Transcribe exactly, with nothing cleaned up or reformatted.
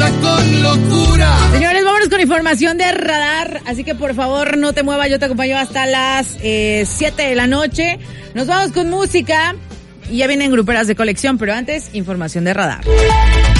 pasa con locura. Señores, vámonos con información de Radar, así que por favor no te muevas, yo te acompaño hasta las eh, siete de la noche. Nos vamos con música y ya vienen gruperas de colección, pero antes, información de Radar.